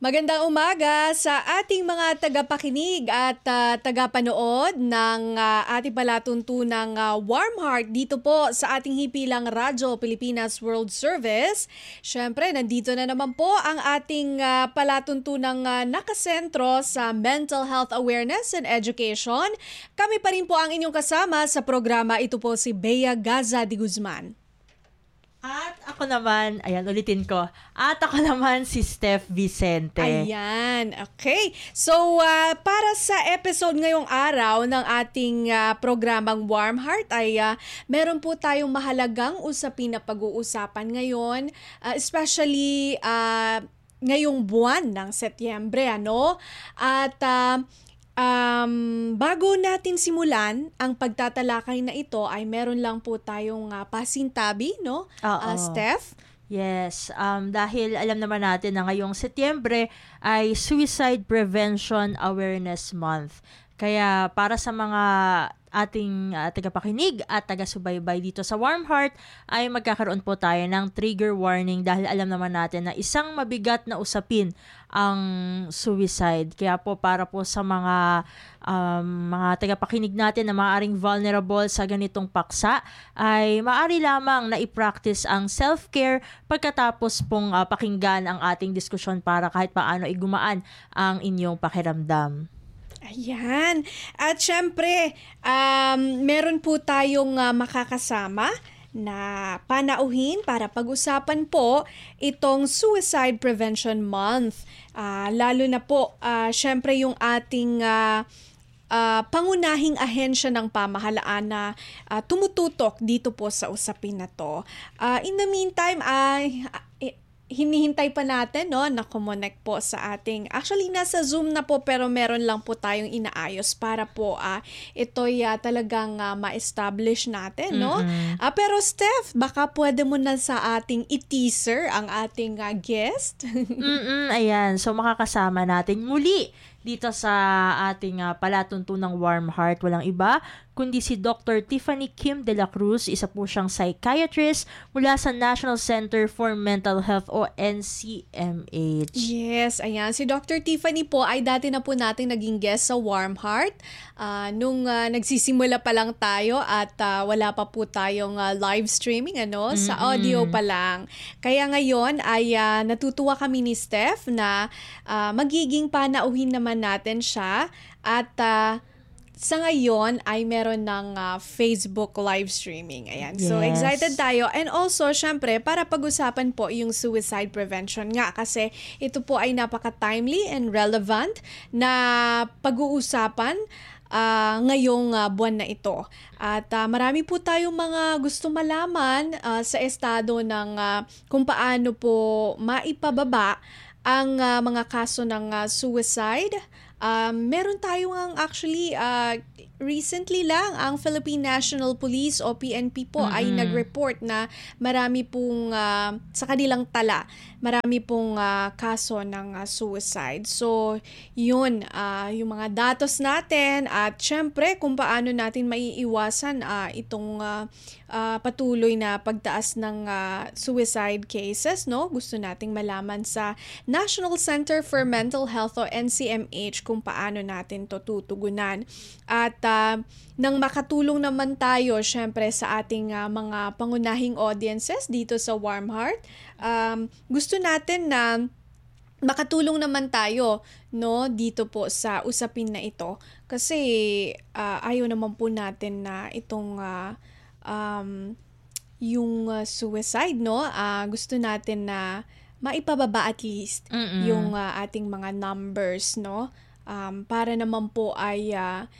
Magandang umaga sa ating mga tagapakinig at tagapanood ng ating palatuntunang Warm Heart dito po sa ating hipilang Radyo Pilipinas World Service. Siyempre, nandito na naman po ang ating palatuntunang nakasentro sa mental health awareness and education. Kami pa rin po ang inyong kasama sa programa. Ito po si Bea Gaza de Guzman. At ako naman, ulitin ko. At ako naman si Steph Vicente. Ayan, okay. So, para sa episode ngayong araw ng ating programang Warm Heart ay meron po tayong mahalagang usapin na pag-uusapan ngayon, especially ngayong buwan ng Setyembre, ano? At bago natin simulan ang pagtatalakay na ito ay meron lang po tayong pasintabi, no? Steph? Yes, dahil alam naman natin na ngayong Setyembre ay Suicide Prevention Awareness Month. Kaya para sa mga ating tagapakinig at taga-subaybay dito sa Warm Heart ay magkakaroon po tayo ng trigger warning dahil alam naman natin na isang mabigat na usapin ang suicide. Kaya po para po sa mga tagapakinig natin na maaaring vulnerable sa ganitong paksa ay maaari lamang na i-practice ang self-care pagkatapos pong pakinggan ang ating diskusyon para kahit paano gumaan ang inyong pakiramdam. Ayan. At syempre, meron po tayong makakasama na panauhin para pag-usapan po itong Suicide Prevention Month. Lalo na po, syempre yung ating pangunahing ahensya ng pamahalaan na tumututok dito po sa usapin na to. In the meantime, hinihintay pa natin na kumonek po sa ating, actually nasa Zoom na po pero meron lang po tayong inaayos para po ito'y talagang ma-establish natin, no? Pero Steph, baka pwede mo na sa ating i-teaser ang ating guest. Ayan, so makakasama natin muli dito sa ating palatuntunang Warm Heart, walang iba kundi si Dr. Tiffany Kim de la Cruz. Isa po siyang psychiatrist mula sa National Center for Mental Health o NCMH. Yes, ayan. Si Dr. Tiffany po ay dati na po natin naging guest sa Warm Heart. Nung nagsisimula pa lang tayo at wala pa po tayong live streaming sa audio pa lang. Kaya ngayon ay natutuwa kami ni Steph na magiging panauhin naman natin siya at sa ngayon ay meron ng Facebook live streaming. Ayan. Yes. So excited tayo. And also, syempre, para pag-usapan po yung suicide prevention nga kasi ito po ay napaka-timely and relevant na pag-uusapan ngayong buwan na ito. At marami po tayong mga gusto malaman sa estado ng kung paano po maipababa ang mga kaso ng suicide. Meron tayong actually recently lang ang Philippine National Police o PNP po ay nag-report na marami pong sa kanilang tala, marami pong kaso ng suicide. So, yun, yung mga datos natin at syempre kung paano natin maiiwasan itong patuloy na pagtaas ng suicide cases, no? Gusto nating malaman sa National Center for Mental Health o NCMH kung paano natin to tutugunan. At nang makatulong naman tayo syempre sa ating mga pangunahing audiences dito sa Warm Heart, gusto natin na makatulong naman tayo dito po sa usapin na ito kasi ayaw naman po natin na itong yung suicide gusto natin na maipababa at least yung ating mga numbers para naman po ay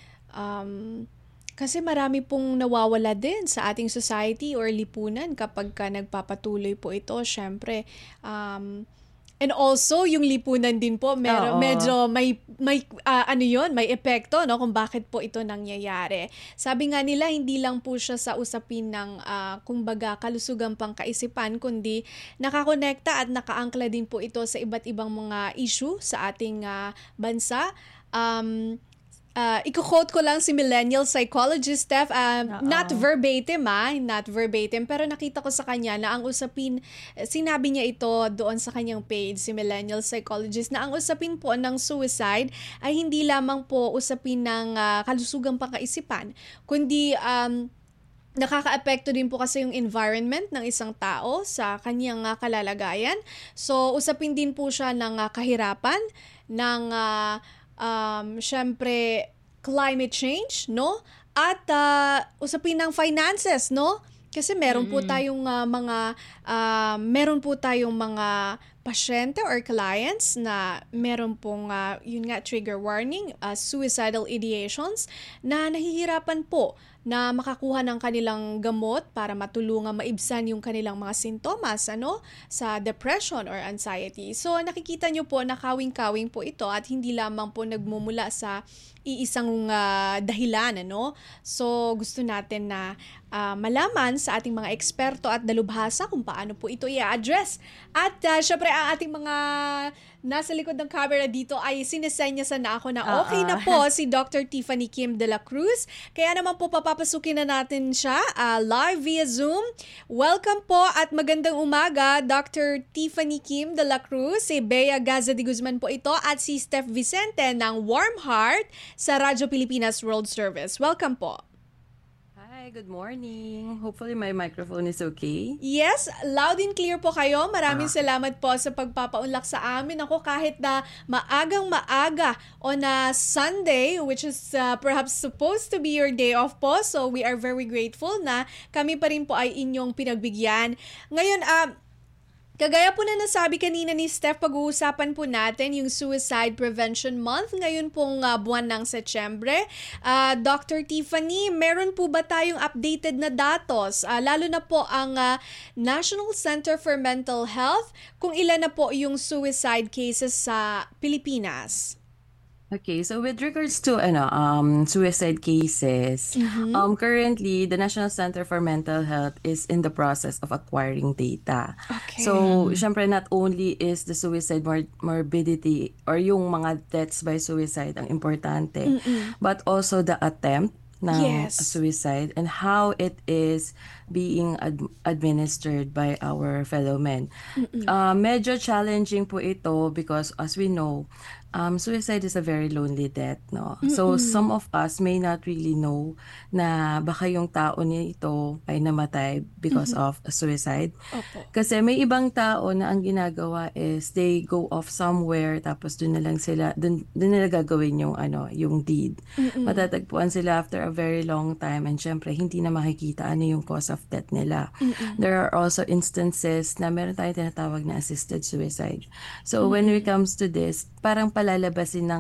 kasi marami pong nawawala din sa ating society or lipunan kapag nagpapatuloy po ito, syempre. And also, yung lipunan din po, medyo may epekto, kung bakit po ito nangyayari. Sabi nga nila, hindi lang po siya sa usapin ng, kumbaga, kalusugang pangkaisipan, kundi nakakonekta at nakaangkla din po ito sa iba't ibang mga issue sa ating bansa. iko-quote ko lang si millennial psychologist Steph, not Oo. verbatim not verbatim, pero nakita ko sa kanya na ang usapin, sinabi niya ito doon sa kanyang page, si millennial psychologist, na ang usapin po ng suicide ay hindi lamang po usapin ng kalusugang pangkaisipan, kundi nakakaapekto din po kasi yung environment ng isang tao sa kanyang kalalagayan. So, usapin din po siya ng kahirapan, ng syempre climate change, no? At usapin ng finances, no? Kasi meron po tayong mga pasyente or clients na meron pong yun nga trigger warning, suicidal ideations, na nahihirapan po na makakuha ng kanilang gamot para matulungan maibsan yung kanilang mga sintomas sa depression or anxiety. So nakikita nyo po na kawing-kawing po ito at hindi lamang po nagmumula sa iisang dahilan. So gusto natin na malaman sa ating mga eksperto at dalubhasa kung paano po ito i-address. At syempre ang ating mga nasa likod ng camera dito ay sinesenyasan na ako na okay na po si Dr. Tiffany Kim de la Cruz. Kaya naman po papapasukin na natin siya live via Zoom. Welcome po at magandang umaga, Dr. Tiffany Kim de la Cruz. Si Bea Gaza de Guzman po ito at si Steph Vicente ng Warm Heart sa Radyo Pilipinas World Service. Welcome po. Hi, good morning. Hopefully my microphone is okay. Yes, loud and clear po kayo. Maraming salamat po sa pagpapaunlak sa amin. Ako kahit na maagang maaga on a Sunday, which is perhaps supposed to be your day off po. So we are very grateful na kami pa rin po ay inyong pinagbigyan. Ngayon, kagaya po na nasabi kanina ni Steph, pag-uusapan po natin yung Suicide Prevention Month ngayon pong buwan ng Setyembre. Dr. Tiffany, meron po ba tayong updated na datos? Lalo na po ang National Center for Mental Health, kung ilan na po yung suicide cases sa Pilipinas? Okay, so with regards to suicide cases, currently the National Center for Mental Health is in the process of acquiring data. Okay. So, syempre not only is the suicide morbidity or yung mga deaths by suicide ang importante, but also the attempt ng suicide and how it is being administered by our fellow men. Medyo challenging po ito because as we know, suicide is a very lonely death, no? So some of us may not really know na baka yung tao nito ay namatay because of a suicide. Opo. Kasi may ibang tao na ang ginagawa is they go off somewhere tapos doon nila gagawin yung deed. Matatagpuan sila after a very long time and syempre hindi na makikita ano yung cause of death nila. There are also instances na meron tayong tinatawag na assisted suicide. So when it comes to this, parang palalabasin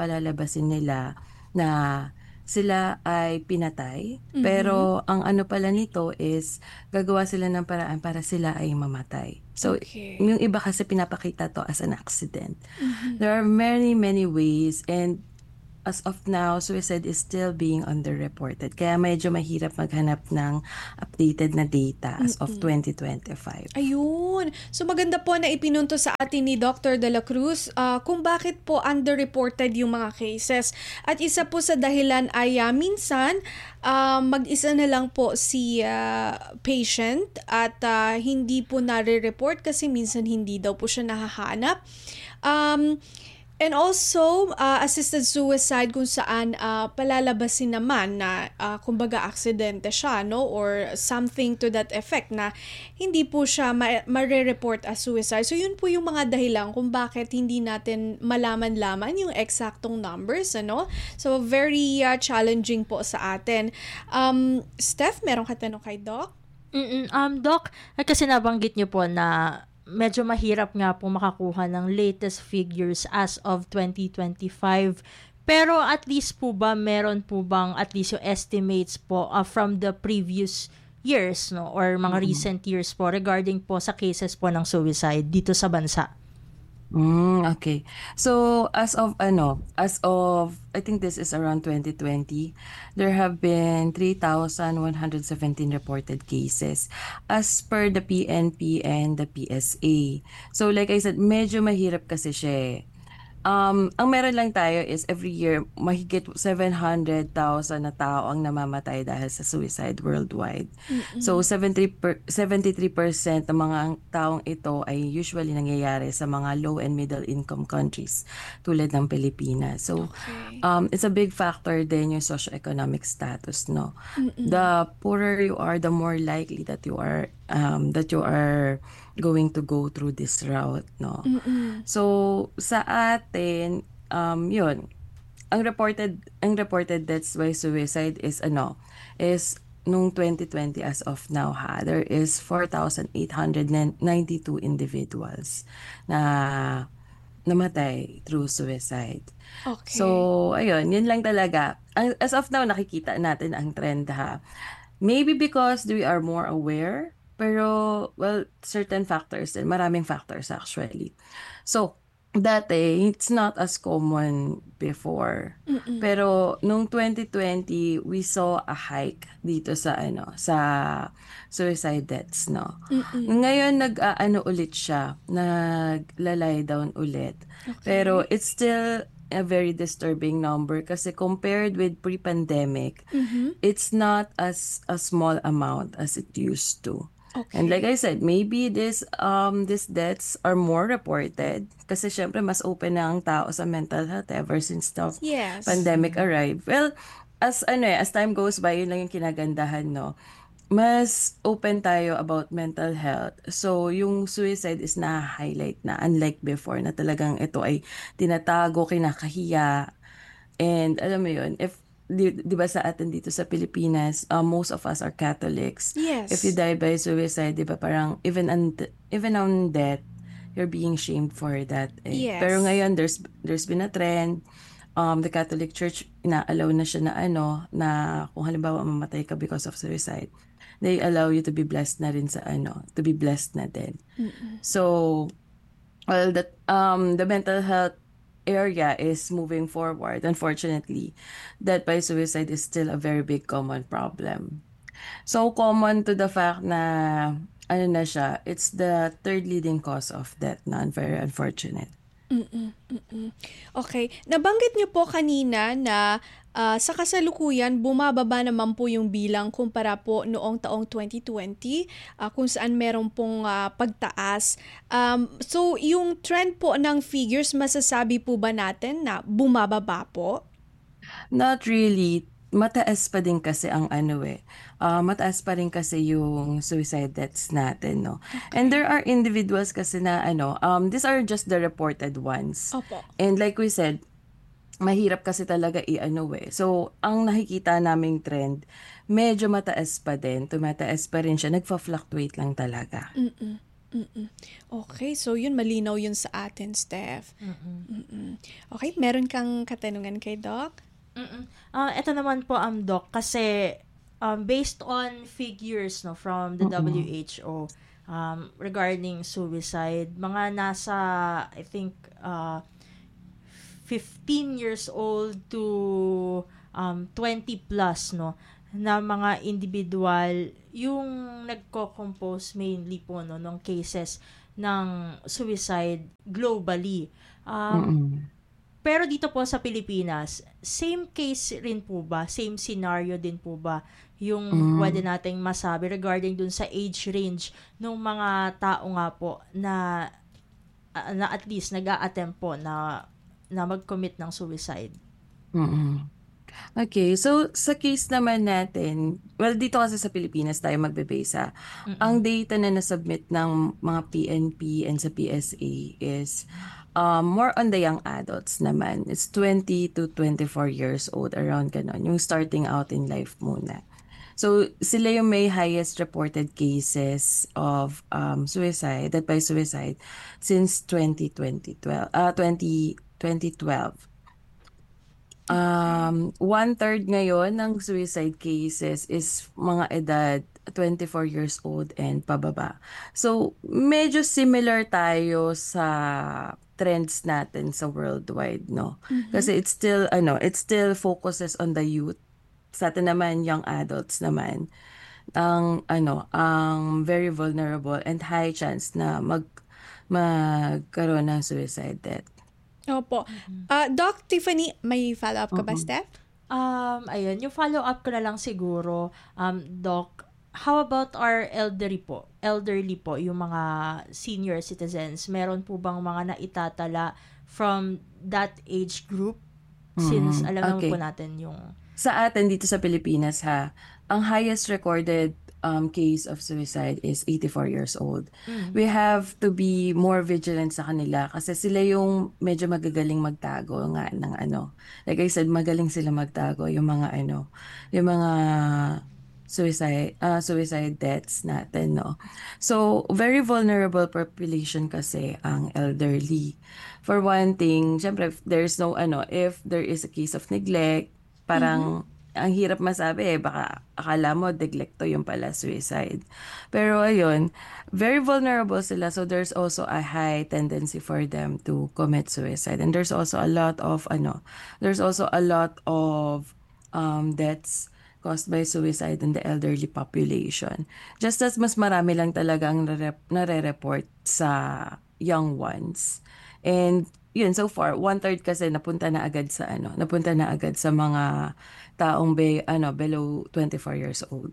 nila na sila ay pinatay, pero ang pala nito is gagawa sila ng paraan para sila ay mamatay. So, yung iba kasi pinapakita to as an accident. There are many, many ways and as of now, suicide is still being underreported. Kaya medyo mahirap maghanap ng updated na data as of 2025. Ayun. So maganda po na ipinunto sa atin ni Dr. De La Cruz kung bakit po underreported yung mga cases. At isa po sa dahilan ay minsan mag-isa na lang po si patient at hindi po nare-report kasi minsan hindi daw po siya nahahanap. And also, assisted suicide kung saan palalabasin naman na kumbaga aksidente siya, no? Or something to that effect na hindi po siya ma-report as suicide. So yun po yung mga dahilan kung bakit hindi natin malaman-laman yung eksaktong numbers, ano? So very challenging po sa atin. Steph, meron ka tanong kay Doc? Doc, kasi nabanggit niyo po na medyo mahirap nga po makakuha ng latest figures as of 2025. Pero at least po ba, meron po bang at least yung estimates po from the previous years, no? Or mga recent years po regarding po sa cases po ng suicide dito sa bansa? Okay. So as of I think this is around 2020, there have been 3,117 reported cases as per the PNP and the PSA. So like I said, medyo mahirap kasi siya. Ang meron lang tayo is every year, mahigit 700,000 na tao ang namamatay dahil sa suicide worldwide. So, 73% ng mga taong ito ay usually nangyayari sa mga low and middle income countries tulad ng Pilipinas. So, Okay. it's a big factor din yung socioeconomic status, no? The poorer you are, the more likely that you are going to go through this route, no? So, sa atin, yun, ang reported deaths by suicide is nung 2020 as of now there is 4,892 individuals na namatay through suicide. Okay. So, ayun, yun lang talaga. As of now, nakikita natin ang trend ha. Maybe because we are more aware, pero, well, certain factors din. Maraming factors actually. So, dati, it's not as common before. Pero, nung 2020, we saw a hike dito sa suicide deaths, no? Ngayon, ulit siya. Naglalay down ulit. Pero, it's still a very disturbing number kasi compared with pre-pandemic, it's not as a small amount as it used to. And like I said, maybe these deaths are more reported kasi syempre mas open na ang tao sa mental health ever since the Yes. pandemic arrived. Well, as time goes by, yun lang yung kinagandahan, no? Mas open tayo about mental health. So, yung suicide is na-highlight na, unlike before na talagang ito ay tinatago, kinakahiya. And alam mo yun, if di ba sa atin dito sa Pilipinas, most of us are Catholics. Yes. If you die by suicide, di ba parang even on death, you're being shamed for that. Yes. Pero ngayon, there's been a trend. The Catholic Church, ina-allow na siya na kung halimbawa mamatay ka because of suicide, they allow you to be blessed na rin to be blessed na din. So, well, the mental health area is moving forward. Unfortunately, death by suicide is still a very big common problem. So common to the fact na na siya, it's the third leading cause of death na, very unfortunate. Okay. Nabanggit niyo po kanina na sa kasalukuyan, bumababa naman po yung bilang kumpara po noong taong 2020 kung saan meron pong pagtaas. So, yung trend po ng figures, masasabi po ba natin na bumababa po? Not really. Mataas pa din kasi mataas pa rin kasi yung suicide deaths natin, no? And there are individuals kasi na these are just the reported ones. Opo. And like we said, mahirap kasi talaga So, ang nakikita naming trend, medyo mataas pa din. Tumataas pa rin siya. Nagfa-fluctuate lang talaga. Okay, so yun, malinaw yun sa atin, Steph. Okay, meron kang katanungan kay Doc? Ito naman po, Doc, kasi based on figures from the WHO regarding suicide, mga nasa, I think, 15 years old to 20 plus, na mga individual yung nagko-compose mainly po ng cases ng suicide globally. Pero dito po sa Pilipinas, same case rin po ba? Same scenario din po ba yung pwede nating masabi regarding dun sa age range ng mga tao nga po na at least nag-a-attempt po na mag-commit ng suicide? Okay, so sa case naman natin, well, dito kasi sa Pilipinas tayo magbe-base. Ang data na nasubmit ng mga PNP and sa PSA is more on the young adults naman. It's 20 to 24 years old, around ganon. Yung starting out in life muna. So, sila yung may highest reported cases of death by suicide since 2012. 2012. 1/3 ngayon ng suicide cases is mga edad 24 years old and pababa. So, medyo similar tayo sa trends natin sa worldwide, no? Kasi it still focuses on the youth. Sa atin naman, young adults naman, ang very vulnerable and high chance na magkaroon ng suicide death. Opo. Doc Tiffany, may follow-up ka ba, Mm. Steph? Ayun, yung follow-up ko na lang siguro, Doc, how about our elderly po, yung mga senior citizens, meron po bang mga naitatala from that age group? Since alam naman po Okay. natin yung... Sa atin dito sa Pilipinas ha, ang highest recorded case of suicide is 84 years old. We have to be more vigilant sa kanila kasi sila yung medyo magagaling magtago nga ng ano. Like I said, magaling sila magtago yung mga ano, yung mga suicide deaths natin, no. So, very vulnerable population kasi ang elderly. For one thing, syempre, if there is a case of neglect, parang ang hirap masabi baka akala mo neglect to yung pala suicide. Pero ayun, very vulnerable sila, so there's also a high tendency for them to commit suicide. And there's also a lot of deaths caused by suicide in the elderly population. Just as mas marami lang talaga ang nare-report sa young ones. And yun, so far, 1/3 kasi napunta na agad sa mga taong below 24 years old.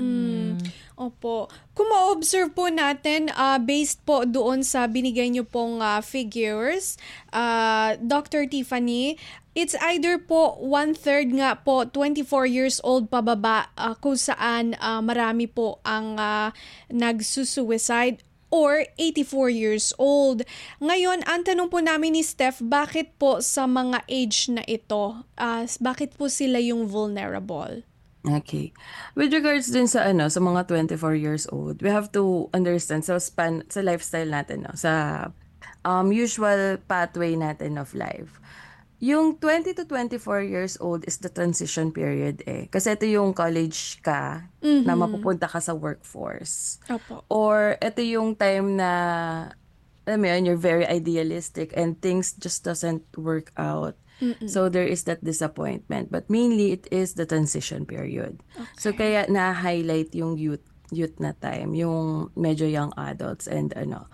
Opo. Kung ma-observe po natin, based po doon sa binigay niyo pong figures, Dr. Tiffany, it's either po 1/3 nga po 24 years old pababa, kung saan marami po ang nagsusuicide, or 84 years old. Ngayon, ang tanong po namin ni Steph, bakit po sa mga age na ito, bakit po sila yung vulnerable? Okay. With regards din sa sa mga 24 years old, we have to understand sa lifestyle natin, no, sa usual pathway natin of life. Yung 20 to 24 years old is the transition period eh. Kasi ito yung college ka na mapupunta ka sa workforce. Opo. Or ito yung time na, alam mo yun, you're very idealistic and things just doesn't work out. So there is that disappointment. But mainly, it is the transition period. So kaya na-highlight yung youth na time, yung medyo young adults and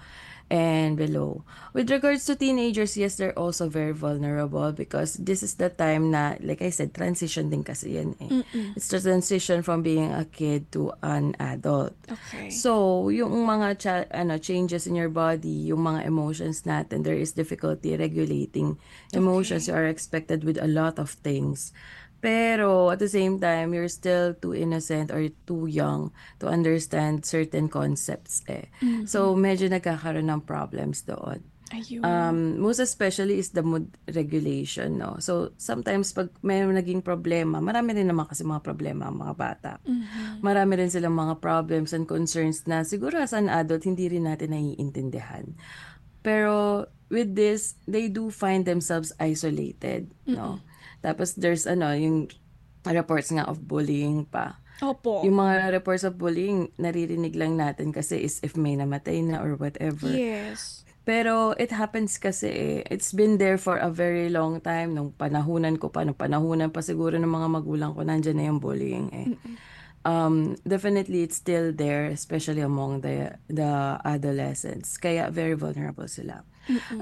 below. With regards to teenagers, yes, they're also very vulnerable because this is the time na, like I said, transition din kasi yan eh. It's the transition from being a kid to an adult. Okay. So, yung mga changes in your body, yung mga emotions natin, there is difficulty regulating emotions. You are expected with a lot of things. Pero at the same time, you're still too innocent or too young to understand certain concepts eh. So, medyo nagkakaroon ng problems doon. Ayun. Most especially is the mood regulation, no? So, sometimes pag may naging problema, marami rin naman kasi mga problema ang mga bata. Marami rin silang mga problems and concerns na siguro as an adult, hindi rin natin naiintindihan. Pero with this, they do find themselves isolated, no? Tapos there's yung reports nga of bullying pa. Opo. Yung mga reports of bullying, naririnig lang natin kasi is if may namatay na or whatever. Yes. Pero it happens kasi it's been there for a very long time. Nung panahunan pa siguro ng mga magulang ko, nandyan na yung bullying eh. Definitely it's still there, especially among the adolescents. Kaya very vulnerable sila.